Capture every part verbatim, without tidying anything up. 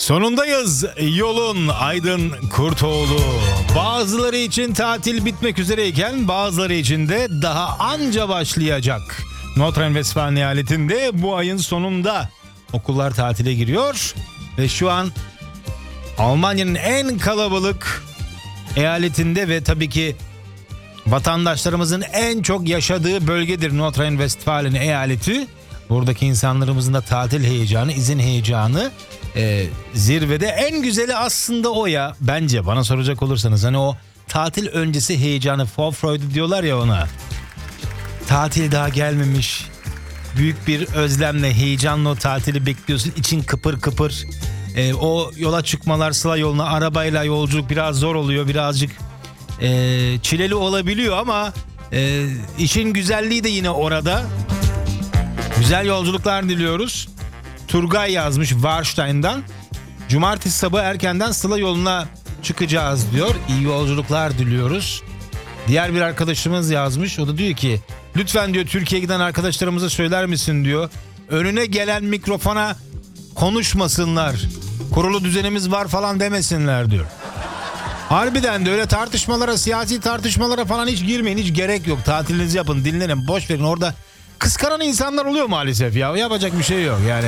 Sonundayız. Yolun Aydın Kurtoğlu. Bazıları için tatil bitmek üzereyken bazıları için de daha anca başlayacak. Nordrhein-Westfalen eyaletinde bu ayın sonunda okullar tatile giriyor ve şu an Almanya'nın en kalabalık eyaletinde ve tabii ki vatandaşlarımızın en çok yaşadığı bölgedir Nordrhein-Westfalen eyaleti. Buradaki insanlarımızın da tatil heyecanı, izin heyecanı e, zirvede. En güzeli aslında o ya. Bence bana soracak olursanız hani o tatil öncesi heyecanı, Vorfreude diyorlar ya ona. Tatil daha gelmemiş. Büyük bir özlemle, heyecanla o tatili bekliyorsun. İçin kıpır kıpır. E, o yola çıkmalar, sıla yoluna arabayla yolculuk biraz zor oluyor. Birazcık e, çileli olabiliyor ama e, işin güzelliği de yine orada. Güzel yolculuklar diliyoruz. Turgay yazmış Warstein'dan. Cumartesi sabahı erkenden sıla yoluna çıkacağız diyor. İyi yolculuklar diliyoruz. Diğer bir arkadaşımız yazmış. O da diyor ki lütfen diyor Türkiye'ye giden arkadaşlarımıza söyler misin diyor. Önüne gelen mikrofona konuşmasınlar. Kurulu düzenimiz var falan demesinler diyor. Harbiden de öyle tartışmalara, siyasi tartışmalara falan hiç girmeyin. Hiç gerek yok. Tatilinizi yapın, dinlenin, boş verin. Orada kıskanan insanlar oluyor maalesef ya. Yapacak bir şey yok yani.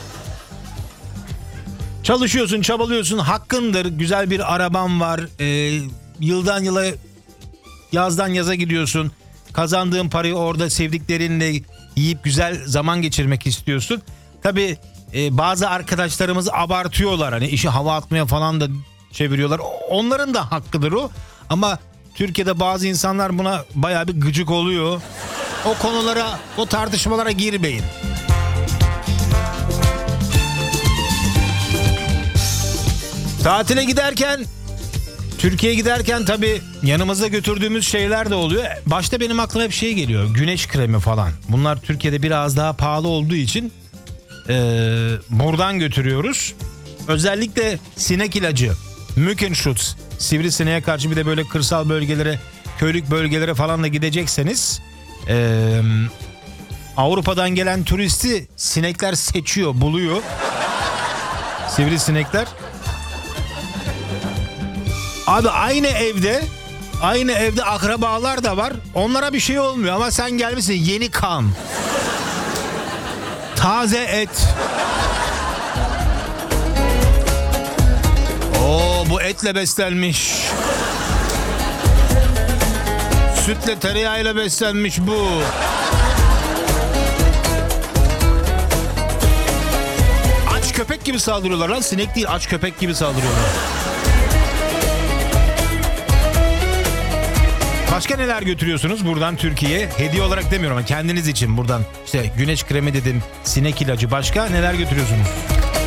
Çalışıyorsun, çabalıyorsun, hakkındır. Güzel bir araban var. Ee, yıldan yıla, yazdan yaza gidiyorsun. Kazandığın parayı orada sevdiklerinle yiyip güzel zaman geçirmek istiyorsun. Tabii e, bazı arkadaşlarımız abartıyorlar. Hani işi hava atmaya falan da çeviriyorlar. Onların da hakkıdır o. Ama Türkiye'de bazı insanlar buna bayağı bir gıcık oluyor. O konulara, o tartışmalara girmeyin. Tatile giderken, Türkiye'ye giderken tabii yanımızda götürdüğümüz şeyler de oluyor. Başta benim aklıma hep şey geliyor. Güneş kremi falan. Bunlar Türkiye'de biraz daha pahalı olduğu için ee, buradan götürüyoruz. Özellikle sinek ilacı, Mückenschutz, sivrisineğe karşı bir de böyle kırsal bölgelere, köylük bölgelere falan da gidecekseniz Ee, Avrupa'dan gelen turisti sinekler seçiyor, buluyor. Sivrisinekler. Abi aynı evde, aynı evde akrabalar da var. Onlara bir şey olmuyor ama sen gelmişsin yeni kan. Taze et. Oo, bu etle beslenmiş. Sütle, tereyağıyla beslenmiş bu. Aç köpek gibi saldırıyorlar lan. Sinek değil, aç köpek gibi saldırıyorlar. Başka neler götürüyorsunuz buradan Türkiye'ye? Hediye olarak demiyorum ama kendiniz için buradan. İşte güneş kremi dedim, sinek ilacı. Başka neler götürüyorsunuz?